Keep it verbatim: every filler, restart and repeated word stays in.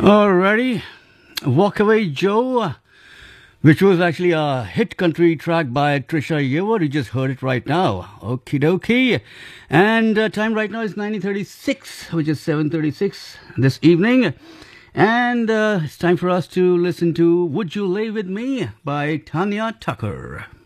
Alrighty, Walk Away Joe, which was actually a hit country track by Trisha Yearwood. You just heard it right now. Okie dokie. And uh, time right now is nineteen thirty-six, which is seven thirty-six this evening. And uh, it's time for us to listen to Would You Lay With Me by Tanya Tucker.